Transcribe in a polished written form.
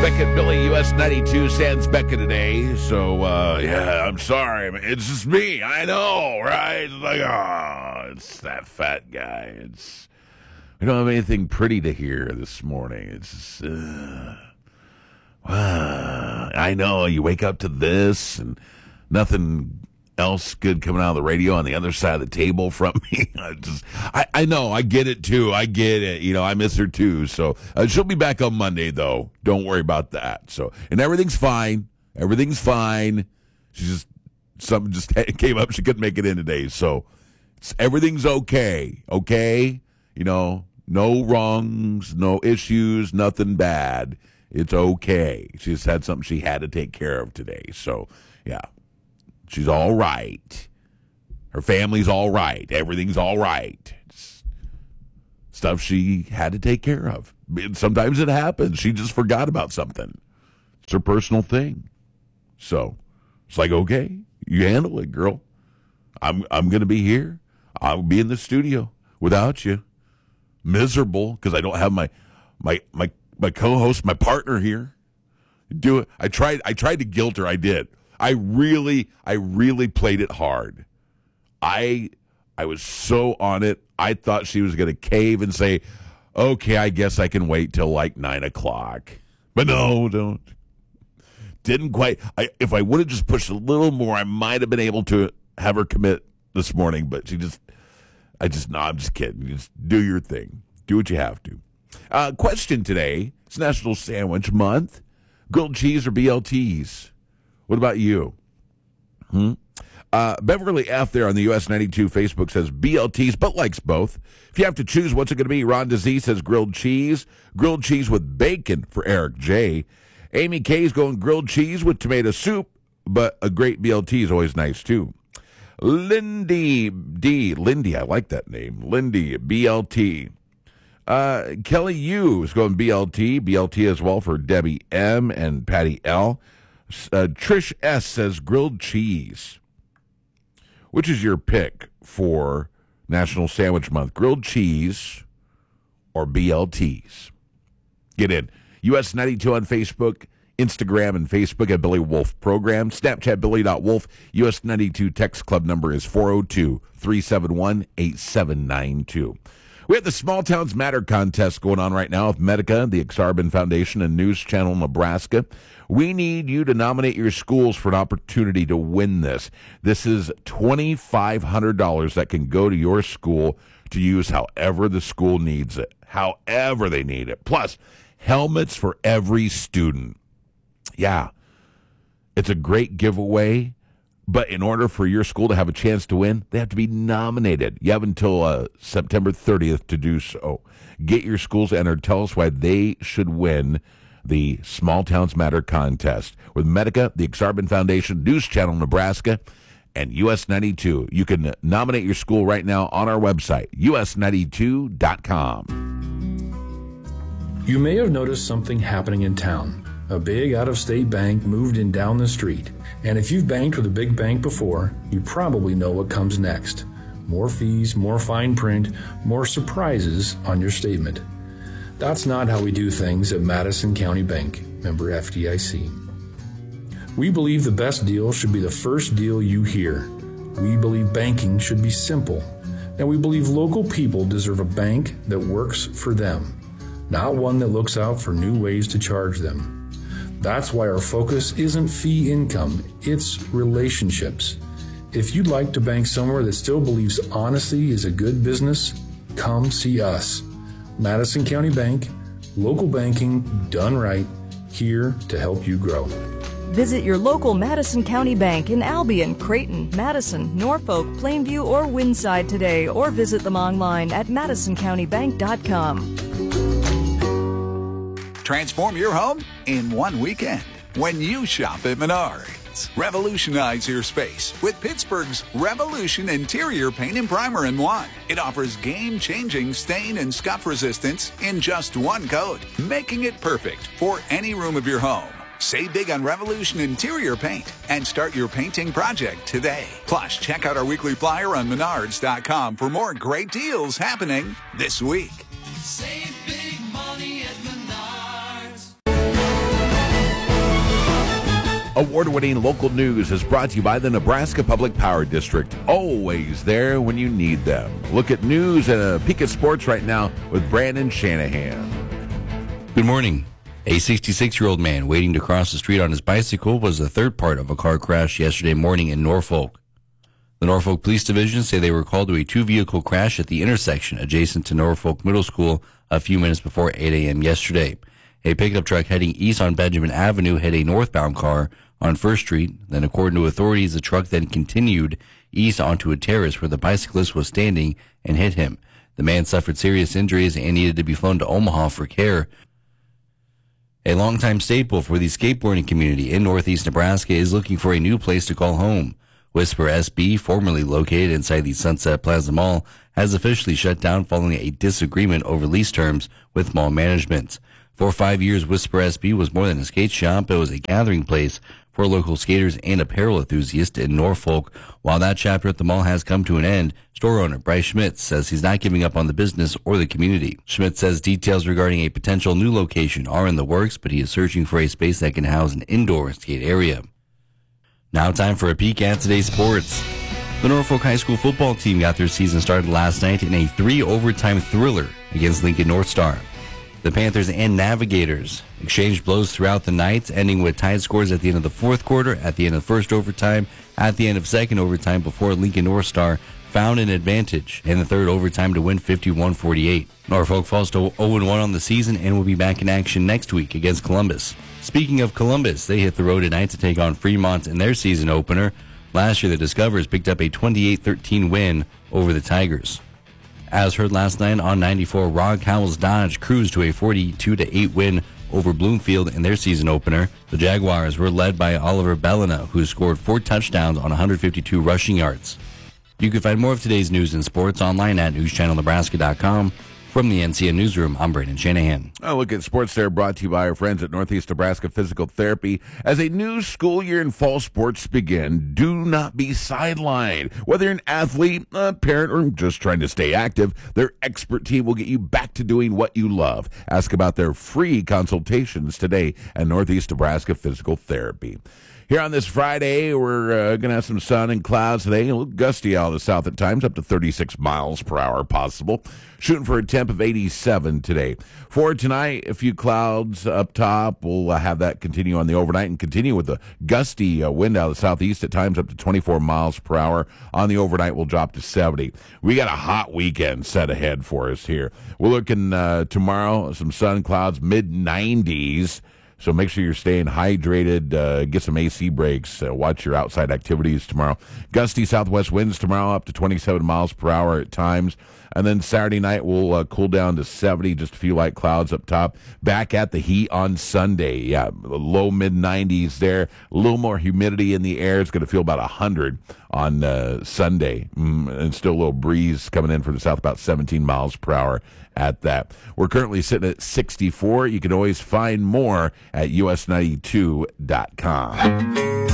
Beckett Billy, US 92, sans Becca today. So, yeah, I'm sorry. It's just me. I know, right? It's like, oh, it's that fat guy. We don't have anything pretty to hear this morning. It's just, I know, you wake up to this and nothing else good coming out of the radio on the other side of the table from me. I know, I get it too. I get it. You know, I miss her too. So she'll be back on Monday, though. Don't worry about that. So, and everything's fine. Everything's fine. Something just came up. She couldn't make it in today. So everything's okay. Okay. You know, no wrongs, no issues, nothing bad. It's okay. She just had something she had to take care of today. So, yeah. She's all right. Her family's all right. Everything's all right. It's stuff she had to take care of. Sometimes it happens. She just forgot about something. It's her personal thing. So it's like, okay, you handle it, girl. I'm going to be here. I'll be in the studio without you. Miserable because I don't have my co-host, my partner here. Do it. I tried to guilt her. I did. I really played it hard. I was so on it. I thought she was going to cave and say, okay, I guess I can wait till like 9 o'clock. But no, don't. Didn't quite. If I would have just pushed a little more, I might have been able to have her commit this morning. But I'm just kidding. Just do your thing. Do what you have to. Question today. It's National Sandwich Month. Grilled cheese or BLTs? What about you? Beverly F. there on the US 92 Facebook says BLTs, but likes both. If you have to choose, what's it going to be? Rhonda Z says grilled cheese with bacon for Eric J. Amy K. is going grilled cheese with tomato soup, but a great BLT is always nice too. Lindy, I like that name. Lindy, BLT. Kelly U. is going BLT as well for Debbie M. and Patty L. Trish S. says grilled cheese. Which is your pick for National Sandwich Month? Grilled cheese or BLTs? Get in. US 92 on Facebook, Instagram and Facebook at Billy Wolf Program. Snapchat Billy.Wolf. US 92 text club number is 402-371-8792. We have the Small Towns Matter contest going on right now with Medica, the Exarban Foundation, and News Channel Nebraska. We need you to nominate your schools for an opportunity to win this. This is $2,500 that can go to your school to use however the school needs it, however they need it. Plus, helmets for every student. Yeah, it's a great giveaway. But in order for your school to have a chance to win, they have to be nominated. You have until September 30th to do so. Get your schools entered. Tell us why they should win the Small Towns Matter contest. With Medica, the Exarban Foundation, News Channel Nebraska, and US 92. You can nominate your school right now on our website, us92.com. You may have noticed something happening in town. A big out-of-state bank moved in down the street. And if you've banked with a big bank before, you probably know what comes next. More fees, more fine print, more surprises on your statement. That's not how we do things at Madison County Bank, member FDIC. We believe the best deal should be the first deal you hear. We believe banking should be simple. And we believe local people deserve a bank that works for them, not one that looks out for new ways to charge them. That's why our focus isn't fee income, it's relationships. If you'd like to bank somewhere that still believes honesty is a good business, come see us. Madison County Bank, local banking done right, here to help you grow. Visit your local Madison County Bank in Albion, Creighton, Madison, Norfolk, Plainview, or Windside today, or visit them online at madisoncountybank.com. Transform your home in one weekend when you shop at Menards. Revolutionize your space with Pittsburgh's Revolution Interior Paint and Primer in one. It offers game-changing stain and scuff resistance in just one coat, making it perfect for any room of your home. Save big on Revolution Interior Paint and start your painting project today. Plus, check out our weekly flyer on Menards.com for more great deals happening this week. Save big money at Menards. Award-winning local news is brought to you by the Nebraska Public Power District. Always there when you need them. Look at news and a peek at sports right now with Brandon Shanahan. Good morning. A 66-year-old man waiting to cross the street on his bicycle was the third part of a car crash yesterday morning in Norfolk. The Norfolk Police Division say they were called to a two-vehicle crash at the intersection adjacent to Norfolk Middle School a few minutes before 8 a.m. yesterday. A pickup truck heading east on Benjamin Avenue hit a northbound car on 1st Street. Then, according to authorities, the truck then continued east onto a terrace where the bicyclist was standing and hit him. The man suffered serious injuries and needed to be flown to Omaha for care. A longtime staple for the skateboarding community in northeast Nebraska is looking for a new place to call home. Whisper SB, formerly located inside the Sunset Plaza Mall, has officially shut down following a disagreement over lease terms with mall management. For 5 years, Whisper SB was more than a skate shop. It was a gathering place for local skaters and apparel enthusiasts in Norfolk. While that chapter at the mall has come to an end, store owner Bryce Schmidt says he's not giving up on the business or the community. Schmidt says details regarding a potential new location are in the works, but he is searching for a space that can house an indoor skate area. Now time for a peek at today's sports. The Norfolk High School football team got their season started last night in a 3-overtime thriller against Lincoln North Star. The Panthers and Navigators exchanged blows throughout the night, ending with tied scores at the end of the fourth quarter, at the end of first overtime, at the end of second overtime, before Lincoln North Star found an advantage in the third overtime to win 51-48. Norfolk falls to 0-1 on the season and will be back in action next week against Columbus. Speaking of Columbus, they hit the road tonight to take on Fremont in their season opener. Last year, the Discoverers picked up a 28-13 win over the Tigers. As heard last night on 94, Rod Cowell's Dodge cruised to a 42-8 win over Bloomfield in their season opener. The Jaguars were led by Oliver Bellina, who scored 4 touchdowns on 152 rushing yards. You can find more of today's news and sports online at newschannelnebraska.com. From the NCN Newsroom, I'm Brandon Shanahan. A look at sports there brought to you by our friends at Northeast Nebraska Physical Therapy. As a new school year and fall sports begin, do not be sidelined. Whether you're an athlete, a parent, or just trying to stay active, their expert team will get you back to doing what you love. Ask about their free consultations today at Northeast Nebraska Physical Therapy. Here on this Friday, we're going to have some sun and clouds today. A little gusty out of the south at times, up to 36 miles per hour possible. Shooting for a temp of 87 today. For tonight, a few clouds up top. We'll have that continue on the overnight and continue with the gusty wind out of the southeast at times up to 24 miles per hour. On the overnight, we'll drop to 70. We got a hot weekend set ahead for us here. We're looking tomorrow, some sun, clouds, mid-90s. So make sure you're staying hydrated, get some AC breaks, watch your outside activities tomorrow. Gusty southwest winds tomorrow up to 27 miles per hour at times. And then Saturday night we'll cool down to 70, just a few light clouds up top. Back at the heat on Sunday. Yeah, low mid-90s there. A little more humidity in the air. It's going to feel about 100 on Sunday. And still a little breeze coming in from the south, about 17 miles per hour at that. We're currently sitting at 64. You can always find more at us92.com.